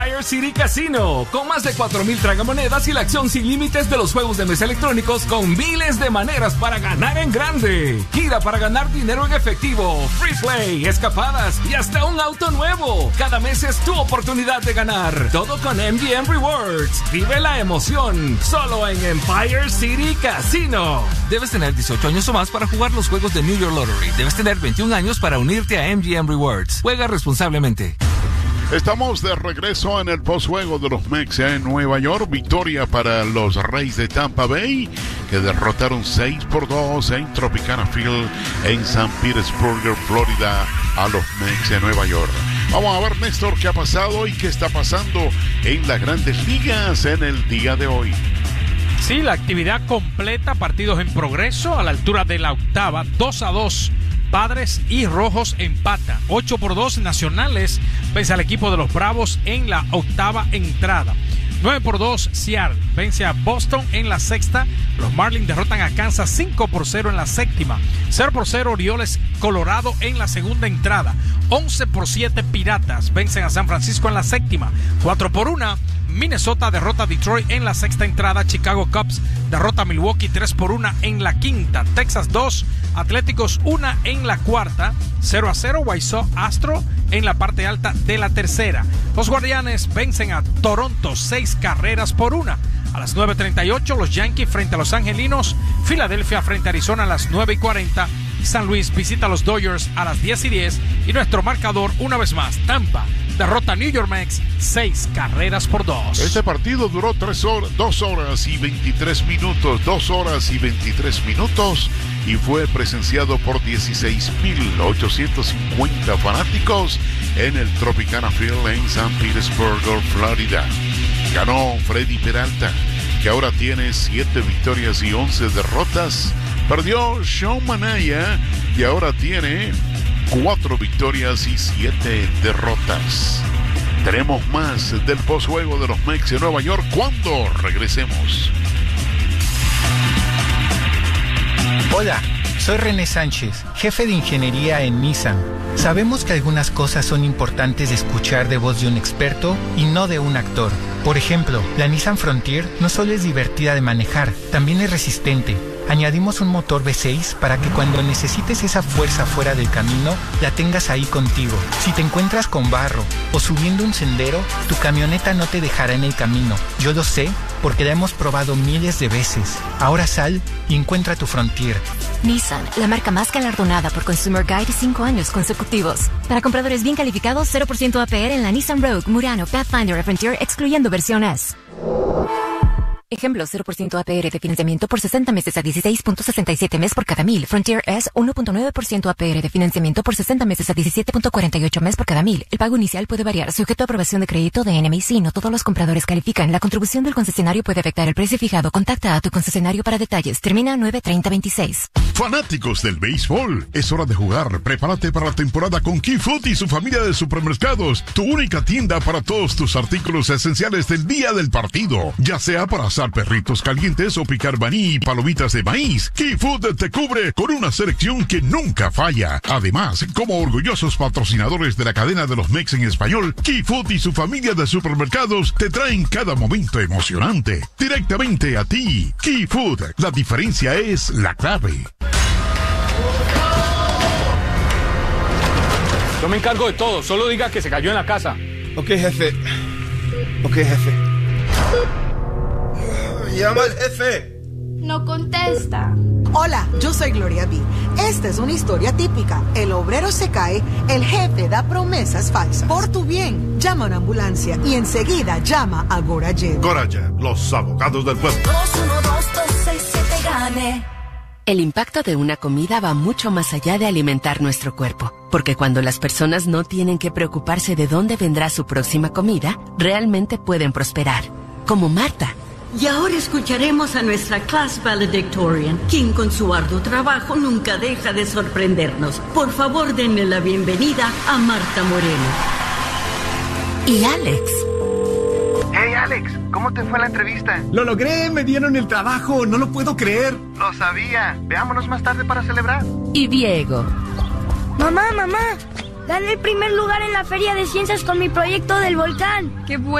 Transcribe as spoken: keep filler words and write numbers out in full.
Empire City Casino, con más de cuatro mil tragamonedas y la acción sin límites de los juegos de mesa electrónicos con miles de maneras para ganar en grande. Gira para ganar dinero en efectivo, free play, escapadas y hasta un auto nuevo. Cada mes es tu oportunidad de ganar. Todo con M G M Rewards. Vive la emoción, solo en Empire City Casino. Debes tener dieciocho años o más para jugar los juegos de New York Lottery. Debes tener veintiún años para unirte a M G M Rewards. Juega responsablemente. Estamos de regreso en el postjuego de los Mex en Nueva York. Victoria para los Rays de Tampa Bay, que derrotaron seis por dos en Tropicana Field en San Petersburg, Florida, a los Mex de Nueva York. Vamos a ver, Néstor, qué ha pasado y qué está pasando en las grandes ligas en el día de hoy. Sí, la actividad completa, partidos en progreso a la altura de la octava, dos a dos. Padres y Rojos empata. ocho por dos Nacionales vence al equipo de los Bravos en la octava entrada. nueve por dos Seattle vence a Boston en la sexta. Los Marlins derrotan a Kansas cinco por cero en la séptima. cero por cero Orioles Colorado en la segunda entrada. once por siete Piratas vencen a San Francisco en la séptima. cuatro por uno Minnesota derrota a Detroit en la sexta entrada. Chicago Cubs derrota a Milwaukee tres por uno en la quinta. Texas dos, Atléticos uno en la cuarta. cero a cero White Sox Astro en la parte alta de la tercera. Los Guardianes vencen a Toronto seis carreras por una. A las nueve treinta y ocho los Yankees frente a los Angelinos. Filadelfia frente a Arizona a las nueve y cuarenta. San Luis visita a los Dodgers a las diez y diez. Y nuestro marcador, una vez más, Tampa derrota a New York Mets seis carreras por dos. Este partido duró tres horas, dos horas y veintitrés minutos, dos horas y veintitrés minutos, y fue presenciado por dieciséis mil ochocientos cincuenta fanáticos en el Tropicana Field en San Petersburg, Florida. Ganó Freddy Peralta, que ahora tiene siete victorias y once derrotas. Perdió Sean Manaya, y ahora tiene cuatro victorias y siete derrotas. Tenemos más del postjuego de los Mex de Nueva York cuando regresemos. Hola, soy René Sánchez, jefe de ingeniería en Nissan. Sabemos que algunas cosas son importantes de escuchar de voz de un experto y no de un actor. Por ejemplo, la Nissan Frontier no solo es divertida de manejar, también es resistente. Añadimos un motor V seis para que cuando necesites esa fuerza fuera del camino, la tengas ahí contigo. Si te encuentras con barro o subiendo un sendero, tu camioneta no te dejará en el camino. Yo lo sé porque la hemos probado miles de veces. Ahora sal y encuentra tu Frontier. Nissan, la marca más galardonada por Consumer Guide cinco años consecutivos. Para compradores bien calificados, cero por ciento A P R en la Nissan Rogue, Murano, Pathfinder y Frontier, excluyendo versión S. Ejemplo, cero por ciento A P R de financiamiento por sesenta meses a dieciséis punto sesenta y siete mes por cada mil. Frontier S, uno punto nueve por ciento A P R de financiamiento por sesenta meses a diecisiete punto cuarenta y ocho mes por cada mil. El pago inicial puede variar, sujeto a aprobación de crédito de N M I C. No todos los compradores califican. La contribución del concesionario puede afectar el precio fijado. Contacta a tu concesionario para detalles. Termina nueve treinta veintiséis. Fanáticos del béisbol, es hora de jugar. Prepárate para la temporada con Key Food y su familia de supermercados. Tu única tienda para todos tus artículos esenciales del día del partido. Ya sea para asar perritos calientes o picar maní y palomitas de maíz, Key Food te cubre con una selección que nunca falla. Además, como orgullosos patrocinadores de la cadena de los Mex en español, Key Food y su familia de supermercados te traen cada momento emocionante directamente a ti. Key Food, la diferencia es la clave. Yo me encargo de todo, solo diga que se cayó en la casa. Ok, jefe. Ok, jefe. Llama al jefe. No contesta. Hola, yo soy Gloria B. Esta es una historia típica. El obrero se cae, el jefe da promesas falsas. Por tu bien, llama a una ambulancia y enseguida llama a Gorajet. Gorajet, los abogados del pueblo. dos uno dos dos seis siete gane. El impacto de una comida va mucho más allá de alimentar nuestro cuerpo, porque cuando las personas no tienen que preocuparse de dónde vendrá su próxima comida, realmente pueden prosperar, como Marta. Y ahora escucharemos a nuestra class valedictorian, quien con su arduo trabajo nunca deja de sorprendernos. Por favor, denle la bienvenida a Marta Moreno. Y Alex. Hey Alex, ¿cómo te fue la entrevista? Lo logré, me dieron el trabajo, no lo puedo creer. Lo sabía, veámonos más tarde para celebrar. Y Diego. Mamá, mamá, Gané el primer lugar en la Feria de Ciencias con mi proyecto del volcán. ¡Qué bueno!